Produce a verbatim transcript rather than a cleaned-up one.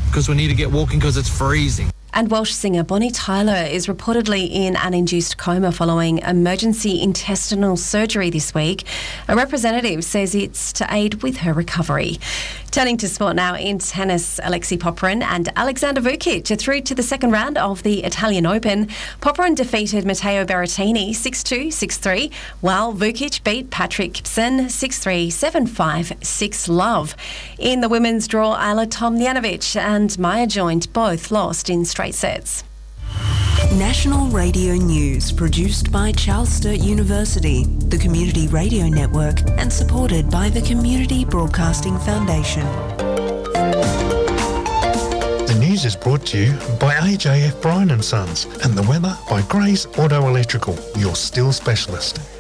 because we need to get walking because it's freezing. And Welsh singer Bonnie Tyler is reportedly in an induced coma following emergency intestinal surgery this week. A representative says it's to aid with her recovery. Turning to sport now, in tennis, Alexei Popyrin and Alexander Vukic are through to the second round of the Italian Open. Popyrin defeated Matteo Berrettini six two, six three, while Vukic beat Patrick Gibson six three, seven five, six love. In the women's draw, Ayla Tomljanovic and Maya Joint both lost in straight sets. National Radio News, produced by Charles Sturt University, the Community Radio Network, and supported by the Community Broadcasting Foundation. The news is brought to you by A J F Bryan and Sons, and the weather by Gray's Auto Electrical, your steel specialist.